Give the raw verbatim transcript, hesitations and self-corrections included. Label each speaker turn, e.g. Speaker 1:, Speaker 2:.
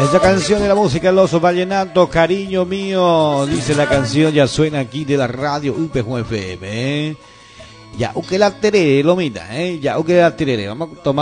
Speaker 1: Esa canción de la música de los vallenatos, cariño mío, dice la canción, ya suena aquí de la radio U P J F M, ¿eh? Ya, o que la terere, lo mira, ¿eh? Ya, o que la terere, vamos a tomar